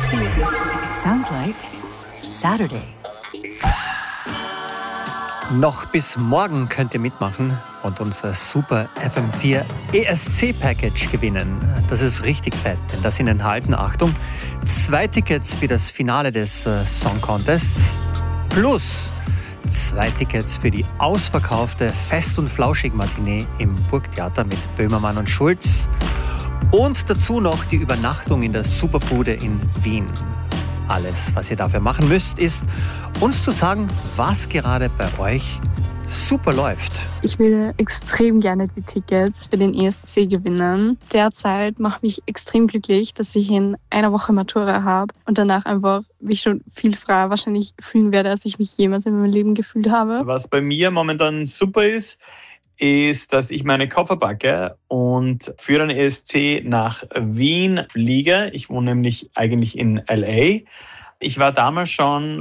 FM4. Sounds like Saturday. Noch bis morgen könnt ihr mitmachen und unser super FM4 ESC-Package gewinnen. Das ist richtig fett, denn da sind enthalten, Achtung, 2 Tickets für das Finale des Song Contests plus 2 Tickets für die ausverkaufte Fest- und Flauschig-Matinee im Burgtheater mit Böhmermann und Schulz und dazu noch die Übernachtung in der Superbude in Wien. Alles, was ihr dafür machen müsst, ist, uns zu sagen, was gerade bei euch super läuft. Ich würde extrem gerne die Tickets für den ESC gewinnen. Derzeit macht mich extrem glücklich, dass ich in einer Woche Matura habe und danach einfach mich schon viel freier wahrscheinlich fühlen werde, als ich mich jemals in meinem Leben gefühlt habe. Was bei mir momentan super ist, dass ich meine Koffer packe und für den ESC nach Wien fliege. Ich wohne nämlich eigentlich in LA. Ich war damals schon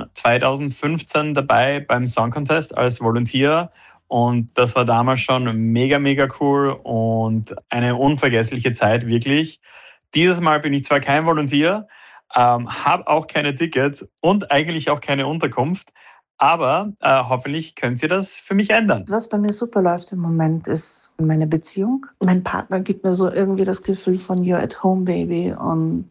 2015 dabei beim Song Contest als Volunteer und das war damals schon mega, mega cool und eine unvergessliche Zeit, wirklich. Dieses Mal bin ich zwar kein Volunteer, habe auch keine Tickets und eigentlich auch keine Unterkunft, aber hoffentlich könnt ihr das für mich ändern. Was bei mir super läuft im Moment ist meine Beziehung. Mein Partner gibt mir so irgendwie das Gefühl von You're at home, baby. Und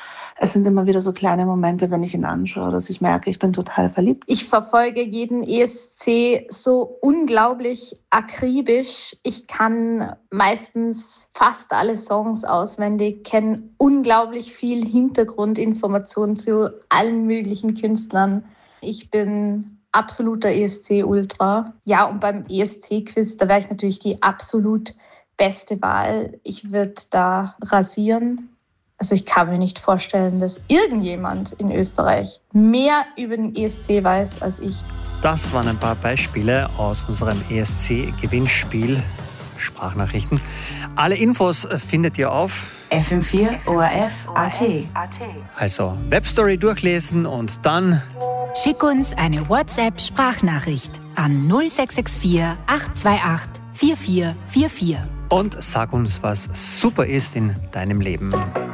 es sind immer wieder so kleine Momente, wenn ich ihn anschaue, dass ich merke, ich bin total verliebt. Ich verfolge jeden ESC so unglaublich akribisch. Ich kann meistens fast alle Songs auswendig, kenne unglaublich viel Hintergrundinformationen zu allen möglichen Künstlern. Ich bin absoluter ESC-Ultra. Ja, und beim ESC-Quiz, da wäre ich natürlich die absolut beste Wahl. Ich würde da rasieren. Also ich kann mir nicht vorstellen, dass irgendjemand in Österreich mehr über den ESC weiß als ich. Das waren ein paar Beispiele aus unserem ESC-Gewinnspiel Sprachnachrichten. Alle Infos findet ihr auf FM4 ORF.at. Also Webstory durchlesen und dann Schick uns eine WhatsApp-Sprachnachricht an 0664 828 4444. und sag uns, was super ist in deinem Leben.